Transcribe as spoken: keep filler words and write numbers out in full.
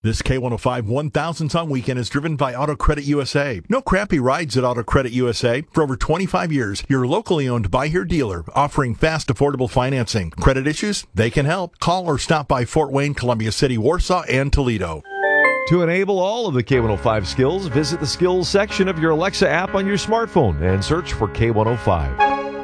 This K one oh five one thousand song weekend is driven by Auto Credit U S A. No crappy rides at Auto Credit U S A. For over twenty-five years, your locally owned Buy Here dealer offering fast, affordable financing. Credit issues? They can help. Call or stop by Fort Wayne, Columbia City, Warsaw, and Toledo. To enable all of the K one oh five skills, visit the skills section of your Alexa app on your smartphone and search for K one oh five.